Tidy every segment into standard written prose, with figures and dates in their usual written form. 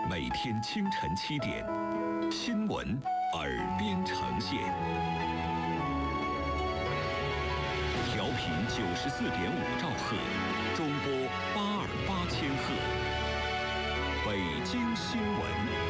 每天清晨7点，新闻耳边呈现。调频94.5兆赫，中波828千赫。北京新闻。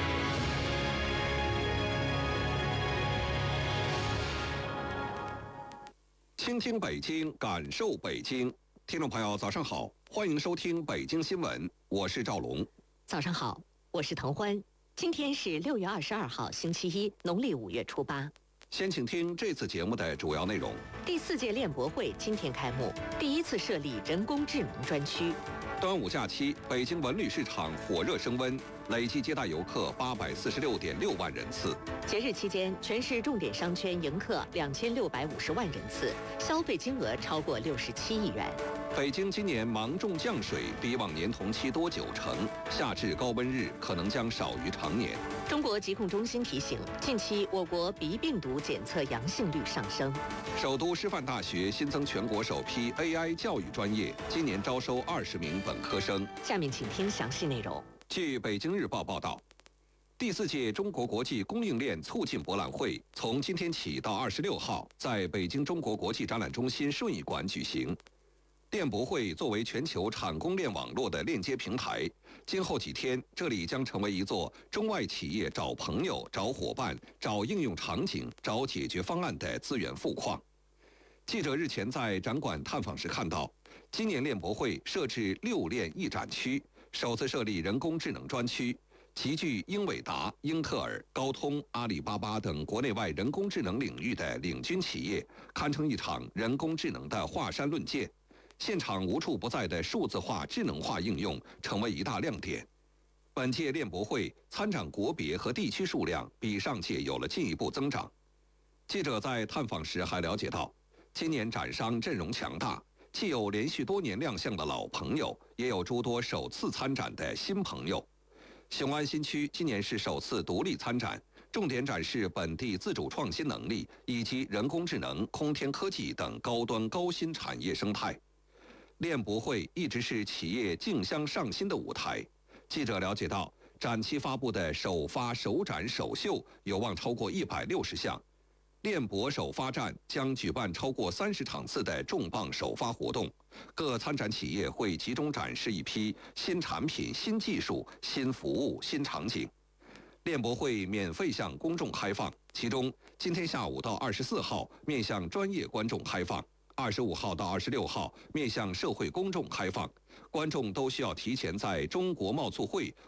倾听北京，感受北京。听众朋友，早上好，欢迎收听北京新闻，我是赵龙。 早上好，我是滕欢。今天是6月22号，星期一，农历5月初8。 先请听这次节目的主要内容。 第4届链博会今天开幕，第1次设立人工智能专区。 端午假期，北京文旅市场火热升温，累计接待游客846.6万人次。 节日期间，全市重点商圈迎客2650万人次，消费金额超过67亿元。 北京今年芒种降水比往年同期多90%，夏至高温日可能将少于常年。 中国疾控中心提醒，近期我国鼻病毒检测阳性率上升。 首都师范大学新增全国首批 AI 教育专业，今年招收20名本科生。 下面请听详细内容。 据北京日报报道，第4届中国国际供应链促进博览会从今天起到26号在北京中国国际展览中心顺义馆举行。链博会作为全球产供链网络的链接平台，今后几天，这里将成为一座中外企业找朋友、找伙伴、找应用场景、找解决方案的资源富矿。记者日前在展馆探访时看到，今年链博会设置6链一展区，首次设立人工智能专区，集聚英伟达、英特尔、高通、阿里巴巴等国内外人工智能领域的领军企业，堪称一场人工智能的华山论剑。现场无处不在的数字化、智能化应用成为一大亮点。本届链博会参展国别和地区数量比上届有了进一步增长。记者在探访时还了解到，今年展商阵容强大，既有连续多年亮相的老朋友，也有诸多首次参展的新朋友。雄安新区今年是首次独立参展，重点展示本地自主创新能力以及人工智能、空天科技等高端高新产业生态。链博会一直是企业竞相上新的舞台。记者了解到，展期发布的首发、首展、首秀有望超过160项。链博首发站将举办超过30场次的重磅首发活动，各参展企业会集中展示一批新产品、新技术、新服务、新场景。链博会免费向公众开放，其中今天下午到24号面向专业观众开放。25号到26号面向社会公众开放，观众都需要提前在中国贸促会